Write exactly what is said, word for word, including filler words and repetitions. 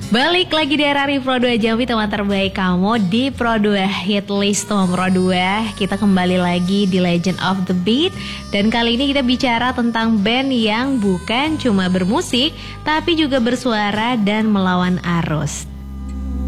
Balik lagi di R R I Pro dua Jambi, teman terbaik kamu di Pro dua Hit List nomor dua. Kita kembali lagi di Legend of the Beat. Dan kali ini kita bicara tentang band yang bukan cuma bermusik, tapi juga bersuara dan melawan arus.